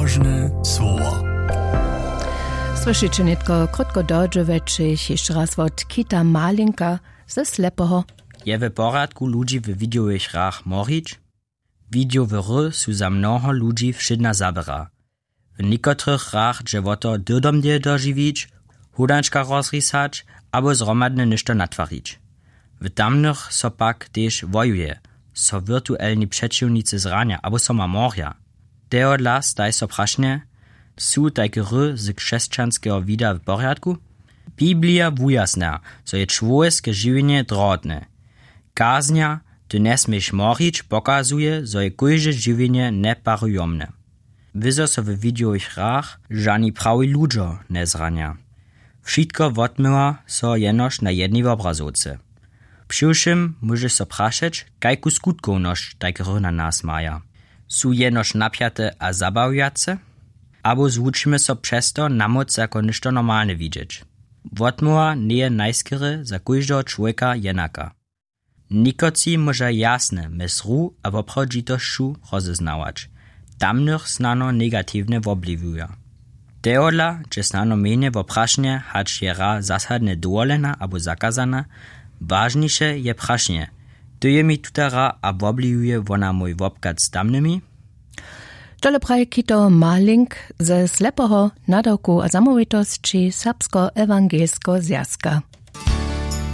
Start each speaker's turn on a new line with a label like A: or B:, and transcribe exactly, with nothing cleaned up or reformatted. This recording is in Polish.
A: Odważne słowa.
B: Słyszycie nitko krótko dodżoweчих jeszcze raz od Kita Malinka ze Slepoho.
C: Je w poradku ludzi w widiowych hrach morić? Widiowe ry su za mnoho ludzi wszydna zabera. W niekotrych hrach dżewoto dydomdie dożywić, hudanczka rozrysać, albo zromadne niszto natwarić. W tamnych so pak też wojuje, so wirtuelni przeciwnicy zrania, albo so ma morja. Teodla staj so prašne, su tajke ry z chrześcijanskiego vida w porядku? Biblia wujasna, so je człowieskie żywienie drotne. Kaznia, ty nie smiesz morić, pokazuje, so je kujże żywienie neparujomne. Wyzo so w widiowych hrach żani prawi ludzo nie zrania. Wszystko wotmyła so jenoż na jednej obrazovce. Přiwšim może so prašeć, kajku skutkovność tajke ry na nas maja. Su jenož napjate a zabawiace, abo zvučimy so přesto namoc jako ništo normalne widzieć. Wotmuła nie je najskere za kujždého człowieka jenaka. Nikoci może jasne mesru a woprawdzitościu rozeznawać. Tamnych snano negatywne wobliwuja. Teodla, że snano mienie woprašnie, hacz je ra zasadne dovolena abo zakazana, ważniejsze je prašnie. To je mi tutara a wobliwuje wona mój wopkat z tamnymi?
B: Dole praje Kito Malink ze Slepoho nadawku a zamovitosti Serbsko-ewangelsko zjazka.